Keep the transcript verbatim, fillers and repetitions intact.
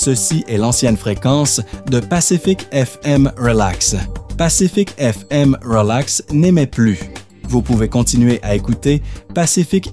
ceci est l'ancienne fréquence de Pacific F M Relax. Pacific F M Relax n'émet plus. Vous pouvez continuer à écouter Pacific